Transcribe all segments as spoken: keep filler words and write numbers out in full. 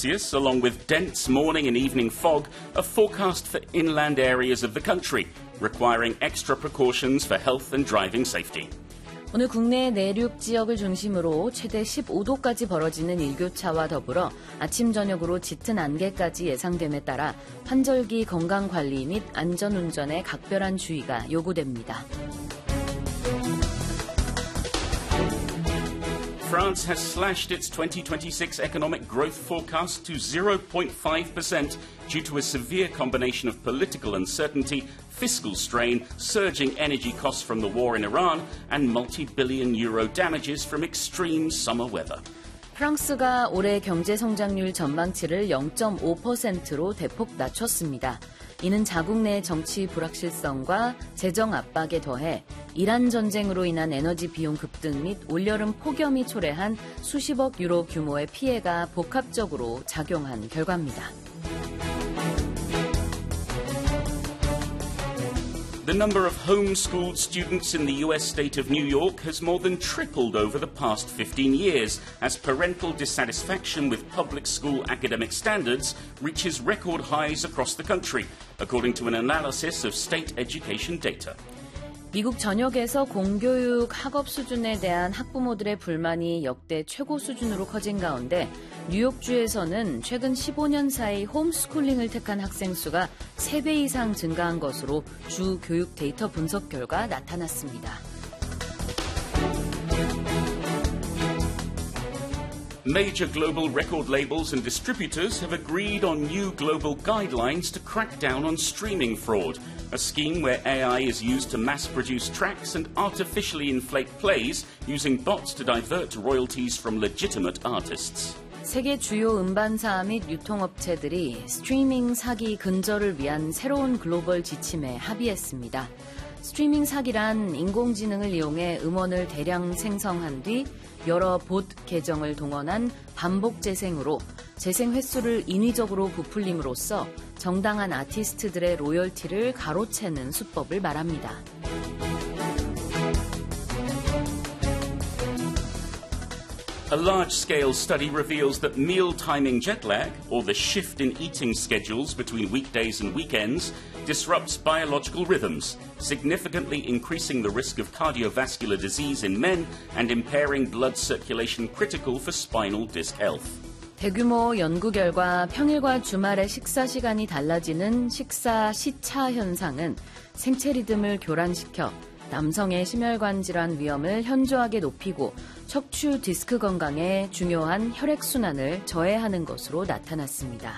Celsius, along with dense morning and evening fog, are forecast for inland areas of the country, requiring extra precautions for health and driving safety. 오늘 국내 내륙 지역을 중심으로 최대 십오 도까지 벌어지는 일교차와 더불어 아침 저녁으로 짙은 안개까지 예상됨에 따라 환절기 건강관리 및 안전운전에 각별한 주의가 요구됩니다. France has slashed its twenty twenty-six economic growth forecast to zero point five percent due to a severe combination of political uncertainty, fiscal strain, surging energy costs from the war in Iran, and multi-billion euro damages from extreme summer weather. 프랑스가 올해 경제 성장률 전망치를 영 점 오 퍼센트로 대폭 낮췄습니다. 이는 자국 내 정치 불확실성과 재정 압박에 더해 이란 전쟁으로 인한 에너지 비용 급등 및 올여름 폭염이 초래한 수십억 유로 규모의 피해가 복합적으로 작용한 결과입니다. The number of homeschooled students in the U S state of New York has more than tripled over the past fifteen years as parental dissatisfaction with public school academic standards reaches record highs across the country, according to an analysis of state education data. 미국 전역에서 공교육 학업 수준에 대한 학부모들의 불만이 역대 최고 수준으로 커진 가운데 뉴욕주에서는 최근 십오 년 사이 홈스쿨링을 택한 학생 수가 세 배 이상 증가한 것으로 주 교육 데이터 분석 결과 나타났습니다. Major global record labels and distributors have agreed on new global guidelines to crack down on streaming fraud, a scheme where A I is used to mass-produce tracks and artificially inflate plays using bots to divert royalties from legitimate artists. 세계 주요 음반사 및 유통업체들이 스트리밍 사기 근절을 위한 새로운 글로벌 지침에 합의했습니다. 스트리밍 사기란 인공지능을 이용해 음원을 대량 생성한 뒤 여러 봇 계정을 동원한 반복 재생으로 재생 횟수를 인위적으로 부풀림으로써 정당한 아티스트들의 로열티를 가로채는 수법을 말합니다. A large-scale study reveals that meal timing jet lag, or the shift in eating schedules between weekdays and weekends, disrupts biological rhythms, significantly increasing the risk of cardiovascular disease in men and impairing blood circulation critical for spinal disc health. 대규모 연구 결과 평일과 주말의 식사 시간이 달라지는 식사 시차 현상은 생체 리듬을 교란시켜 남성의 심혈관 질환 위험을 현저하게 높이고 척추 디스크 건강에 중요한 혈액순환을 저해하는 것으로 나타났습니다.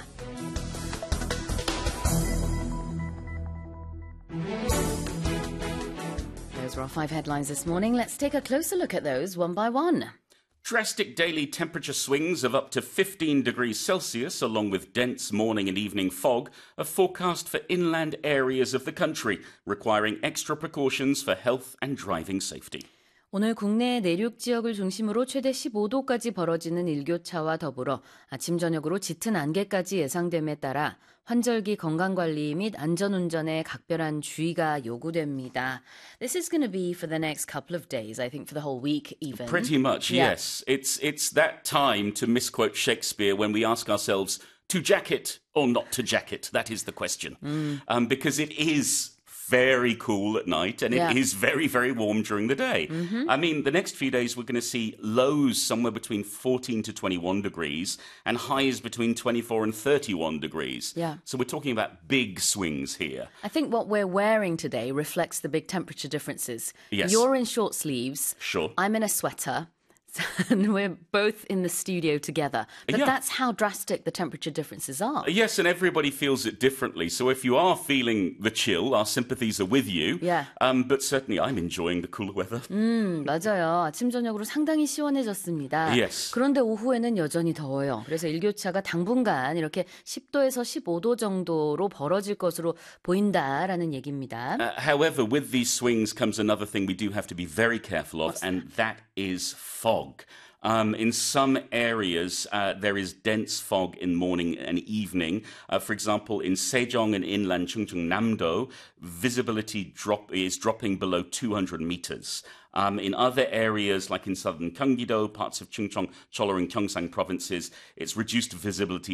Those were our five headlines this morning. Let's take a closer look at those one by one. Drastic daily temperature swings of up to fifteen degrees Celsius, along with dense morning and evening fog, are forecast for inland areas of the country, requiring extra precautions for health and driving safety. 오늘 국내 내륙 지역을 중심으로 최대 십오 도까지 벌어지는 일교차와 더불어 아침 저녁으로 짙은 안개까지 예상됨에 따라 환절기 건강관리 및 안전운전에 각별한 주의가 요구됩니다. This is going to be for the next couple of days, I think for the whole week even. Pretty much, yeah. yes. It's, it's that time to misquote Shakespeare when we ask ourselves, to jacket or not to jacket? That is the question. Mm. Um, because it is very cool at night, and it yeah. is very, very warm during the day. Mm-hmm. I mean, the next few days we're going to see lows somewhere between fourteen to twenty-one degrees and highs between twenty-four and thirty-one degrees. Yeah. So we're talking about big swings here. I think what we're wearing today reflects the big temperature differences. Yes. You're in short sleeves. Sure. I'm in a sweater. And we're both in the studio together. But yeah. that's how drastic the temperature differences are. Yes, and everybody feels it differently. So if you are feeling the chill, our sympathies are with you. Yeah. Um, but certainly I'm enjoying the cooler weather. 음, 맞아요. 아침 저녁으로 상당히 시원해졌습니다. Yes. 그런데 오후에는 여전히 더워요. 그래서 일교차가 당분간 이렇게 십 도에서 십오 도 정도로 벌어질 것으로 보인다라는 얘기입니다. Uh, however, with these swings comes another thing we do have to be very careful of, What's and that? that is fog. Um, in some areas, uh, there is dense fog in morning and evening. Uh, for example, in Sejong and inland Chungcheongnam-do, visibility drop is dropping below two hundred meters. Um, in other areas, like in southern Gyeonggi-do, parts of Chungcheong, Chollor, and Gyeongsang provinces, it's reduced visibility